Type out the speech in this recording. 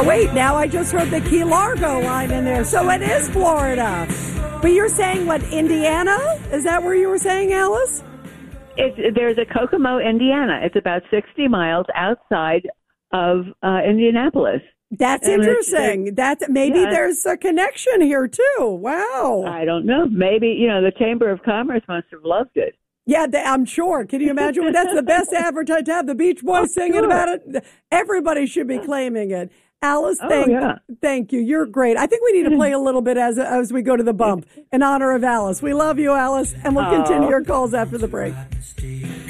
Oh, wait, now I just heard the Key Largo line in there. So it is Florida. But you're saying, what, Indiana? Is that where you were saying, Alice? There's a Kokomo, Indiana. It's about 60 miles outside of Indianapolis. That's interesting. There's a connection here, too. Wow. I don't know. Maybe, the Chamber of Commerce must have loved it. Yeah, I'm sure. Can you imagine? That's the best advertisement to have the Beach Boys singing about it. Everybody should be claiming it. Alice, thank you. You're great. I think we need to play a little bit as we go to the bump in honor of Alice. We love you, Alice, and we'll continue your calls after the break.